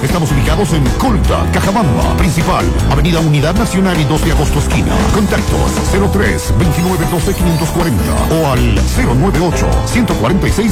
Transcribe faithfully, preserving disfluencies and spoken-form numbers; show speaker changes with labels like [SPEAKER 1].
[SPEAKER 1] Estamos ubicados en Colta, Cajabamba, Principal, Avenida Unidad Nacional y dos de agosto esquina. Contactos cero tres veintinueve doce quinientos cuarenta o al cero nueve ocho ciento cuarenta y seis